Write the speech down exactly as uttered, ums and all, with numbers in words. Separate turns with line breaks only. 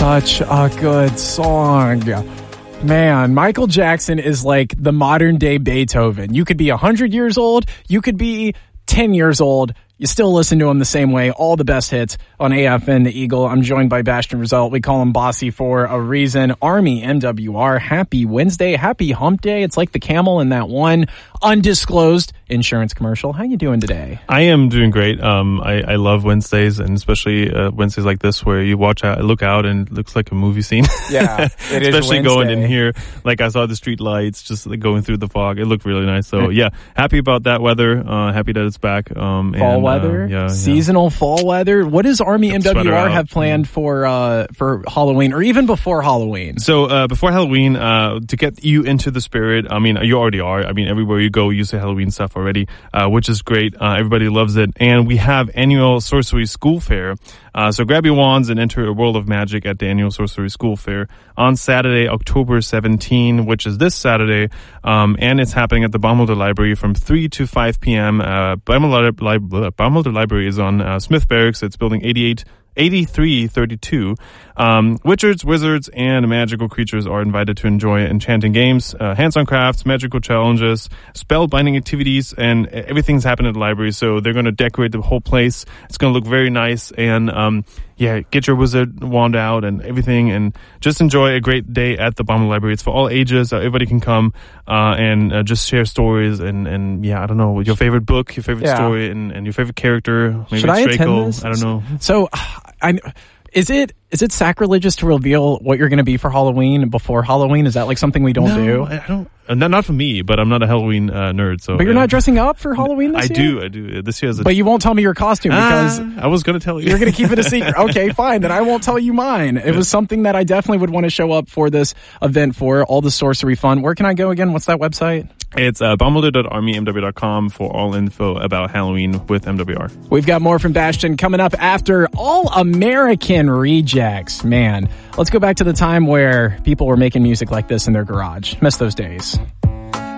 such a good song. Man, Michael Jackson is like the modern day Beethoven. You could be one hundred years old. You could be ten years old. You still listen to him the same way. All the best hits on A F N, The Eagle. I'm joined by Bastian Result. We call him Bossy for a reason. Army M W R. Happy Wednesday. Happy hump day. It's like the camel in that one undisclosed insurance commercial. How you doing today?
I am doing great. Um, I, I love Wednesdays, and especially uh, Wednesdays like this where you watch out, look out, and it looks like a movie scene.
Yeah, it is
especially going
Wednesday.
in here. Like I saw the street lights just like, going through the fog. It looked really nice. So yeah, happy about that weather. Uh, happy that it's back. Um,
fall
and,
weather,
uh, yeah,
seasonal yeah. fall weather. What does Army
Get
M W R
sweater
have
out.
planned for uh, for Halloween, or even before Halloween?
So uh, before Halloween, uh, to get you into the spirit, I mean, you already are. I mean, everywhere you go, you say Halloween stuff already, uh, which is great. Uh, everybody loves it. And we have annual Sorcery School Fair. Uh, so grab your wands and enter a world of magic at the annual Sorcery School Fair on Saturday, October seventeenth, which is this Saturday. Um, and it's happening at the Baumholder Library from three to five p.m. Uh, Baumholder, Li- Baumholder Library is on uh, Smith Barracks. It's building eighty-eight. eighty-three thirty-two. Um, witches, wizards, and magical creatures are invited to enjoy enchanting games, uh, hands-on crafts, magical challenges, spell-binding activities, and everything's happening at the library. So they're going to decorate the whole place. It's going to look very nice. And um, yeah, get your wizard wand out and everything, and just enjoy a great day at the Baumholder Library. It's for all ages. Uh, everybody can come uh, and uh, just share stories and, and yeah, I don't know, your favorite book, your favorite
Yeah.
story, and, and your favorite character. Maybe
Should I
it's
attend
Draco.
this?
I don't know.
So, I is it is it sacrilegious to reveal what you're going to be for Halloween before Halloween? Is that like something we don't
no,
do?
I I don't. Uh, not, not for me, but I'm not a Halloween uh, nerd. So,
But you're
yeah.
not dressing up for Halloween this
I
year?
do. I do. This year's. A
But you won't tell me your costume because
Ah, I was going to tell you.
you're going to keep it a secret. Okay, fine. Then I won't tell you mine. It was something that I definitely would want to show up for this event for, all the sorcery fun. Where can I go again? What's that website?
It's uh, baumholder dot army m w dot com for all info about Halloween with M W R.
We've got more from Bastion coming up after All American Rejects. Man, let's go back to the time where people were making music like this in their garage. Miss those days.